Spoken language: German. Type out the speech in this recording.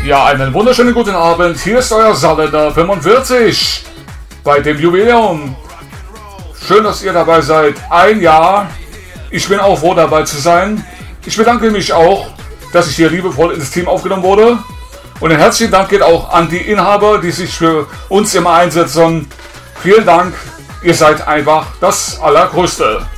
Ja, einen wunderschönen guten Abend. Hier ist euer Saarländer 45 bei dem Jubiläum. Schön, dass ihr dabei seid. Ein Jahr. Ich bin auch froh, dabei zu sein. Ich bedanke mich auch, dass ich hier liebevoll ins Team aufgenommen wurde. Und ein herzlichen Dank geht auch an die Inhaber, die sich für uns immer einsetzen. Vielen Dank. Ihr seid einfach das Allergrößte.